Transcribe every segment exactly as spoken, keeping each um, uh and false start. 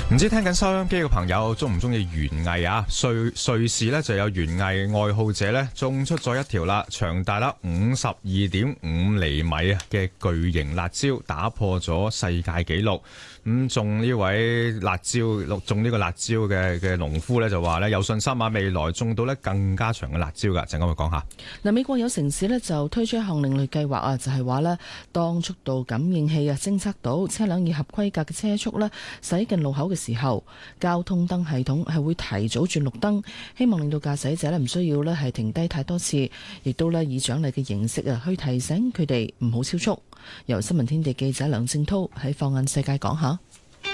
唔知聽緊收音機嘅朋友中唔中意園藝啊？瑞瑞士咧就有園藝愛好者咧種出咗一條啦，長達啦五十二點五厘米啊嘅巨型辣椒，打破咗世界紀錄。咁種呢位辣椒，種呢個辣椒嘅嘅農夫咧就話咧有信心啊，未來種到咧更加長嘅辣椒噶。陣間我講下。 嗱，美國有城市咧就推出一項另類計劃啊，就係話咧當速度感應器啊偵測到車輛以合規格嘅車速咧駛近路口嘅時候，交通燈系統係會提早轉綠燈，希望令到駕駛者咧唔需要咧係停低太多次，亦都咧以獎勵嘅形式啊去提醒佢哋唔好超速。由新聞天地記者梁正濤喺放眼世界講下。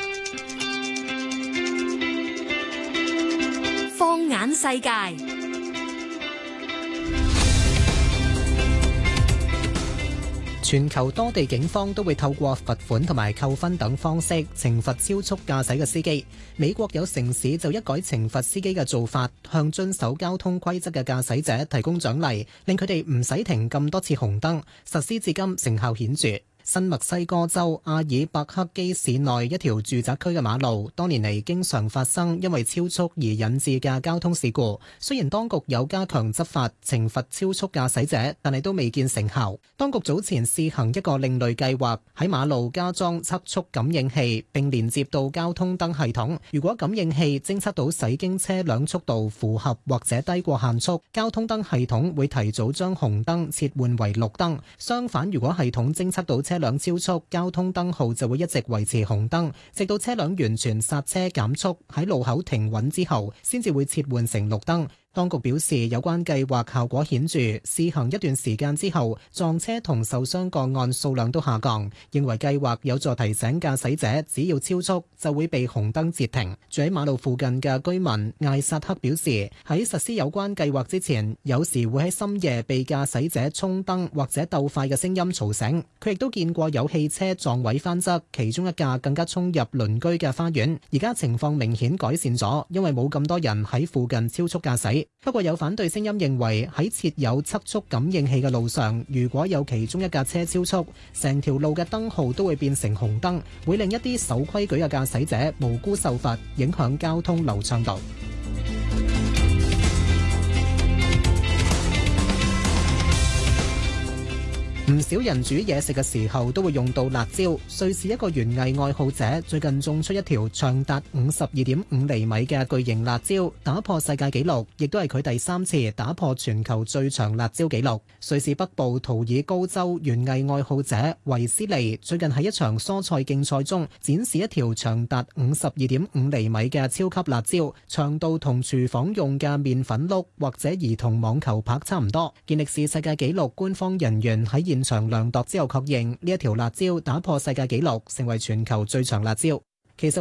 放眼世界。 全球多地警方都會透過罰款同埋扣分等方式懲罰超速駕駛嘅司機。美國有城市就一改懲罰司機嘅做法，向遵守交通規則嘅駕駛者提供獎勵，令佢哋唔使停咁多次紅燈，實施至今成效顯著。新墨西哥州阿爾伯克基市內一條住宅區嘅馬路，多年嚟經常發生因為超速而引致嘅交通事故。雖然當局有加強執法，懲罰超速駕駛者，但係都未見成效。當局早前試行一個另類計劃，喺馬路加裝測速感應器，並連接到交通燈系統。如果感應器偵測到駛經車輛速度符合或者低過限速，交通燈系統會提早將紅燈切換為綠燈。相反，如果系統偵測到車輛超速，交通燈號就會一直維持紅燈，直到車輛完全剎車減速喺路口停穩之後，先至會切換成綠燈。當局表示，有關計劃效果顯著，試行一段時間之後，撞車同受傷個案數量都下降，認為計劃有助提醒駕駛者，只要超速就會被紅燈截停。住喺馬路附近嘅居民艾薩克表示，喺實施有關計劃之前，有時會喺深夜被駕駛者衝燈或者鬥快嘅聲音嘈醒。佢亦都見過有汽車撞毀翻側，其中一架更加衝入鄰居嘅花園。而家情況明顯改善咗，因為冇咁多人喺附近超速駕駛。不過有反對聲音認為，喺設有測速感應器嘅路上，如果有其中一架車超速，成條路嘅燈號都會變成紅燈，會令一啲守規矩嘅駕駛者無辜受罰，影響交通流暢度。唔少人煮嘢食嘅時候都會用到辣椒。瑞士一個園藝愛好者最近種出一條長達五十二點五厘米嘅巨型辣椒，打破世界紀錄，亦都係佢第三次打破全球最長辣椒紀錄。瑞士北部圖爾高州園藝愛好者維斯利最近喺一場蔬菜競賽中展示一條長達五十二點五厘米嘅超級辣椒，長度同廚房用嘅麵粉碌或者兒童網球拍差唔多。健力士世界紀錄官方人員喺現場量度之後確認，呢一條辣椒打破世界紀錄，成為全球最長辣椒。